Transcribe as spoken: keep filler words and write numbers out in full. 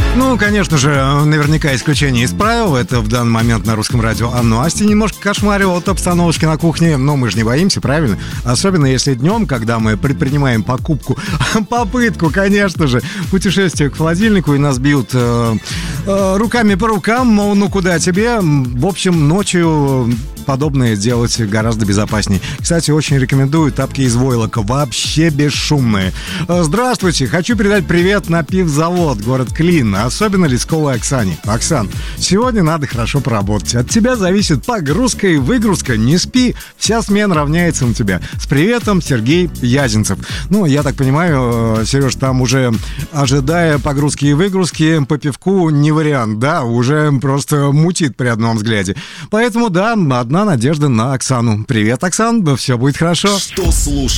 Ну, конечно же, наверняка исключение из правил. Это в данный момент на русском радио Анну Асти немножко кошмарило от обстановочки на кухне. Но мы же не боимся, правильно? Особенно если днем, когда мы предпринимаем покупку, попытку, конечно же, путешествия к холодильнику, и нас бьют э, э, руками по рукам, мол, ну куда тебе? В общем, ночью подобное делать гораздо безопаснее. Кстати, очень рекомендую тапки из войлока, вообще бесшумные. Здравствуйте, хочу передать привет на пивзавод, город Клин, особенно Лесковой Оксане. Оксан, сегодня надо хорошо поработать. От тебя зависит погрузка и выгрузка. Не спи, вся смена равняется на тебя. С приветом, Сергей Язинцев. Ну, я так понимаю, Сереж, там уже, ожидая погрузки и выгрузки, по пивку не вариант, да, уже просто мутит при одном взгляде. Поэтому, да, одна надежда на Оксану. Привет, Оксан, все будет хорошо. Что слушать?